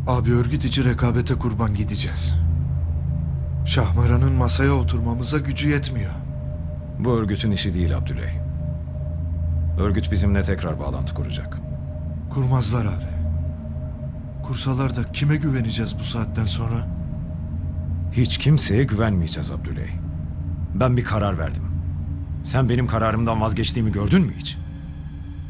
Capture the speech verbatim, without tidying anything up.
Abi örgüt içi rekabete kurban gideceğiz. Şahmaran'ın masaya oturmamıza gücü yetmiyor. Bu örgütün işi değil Abdüley. Örgüt bizimle tekrar bağlantı kuracak. Kurmazlar abi. Kursalar da kime güveneceğiz bu saatten sonra? Hiç kimseye güvenmeyeceğiz Abdüley. Ben bir karar verdim. Sen benim kararımdan vazgeçtiğimi gördün mü hiç?